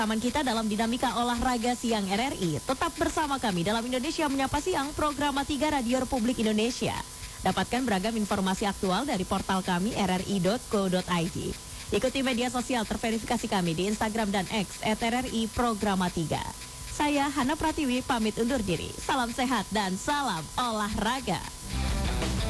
Taman kita dalam dinamika olahraga siang RRI. Tetap bersama kami dalam Indonesia Menyapa Siang, program 3 Radio Republik Indonesia. Dapatkan beragam informasi aktual dari portal kami rri.co.id. Ikuti media sosial terverifikasi kami di Instagram dan X @RRI Programa 3. Saya Hana Pratiwi pamit undur diri. Salam sehat dan salam olahraga.